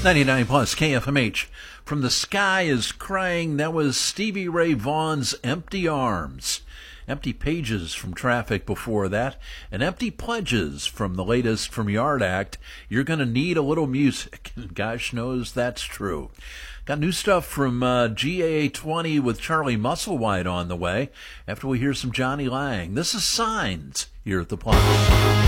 99 plus KFMH. From the Sky is Crying. That was Stevie Ray Vaughan's Empty Arms. Empty Pages from Traffic before that. And Empty Pledges from the latest from Yard Act. You're going to need a little music. And gosh knows that's true. Got new stuff from GAA 20 with Charlie Musselwhite on the way after we hear some Johnny Lang. This is Signs here at the Plot.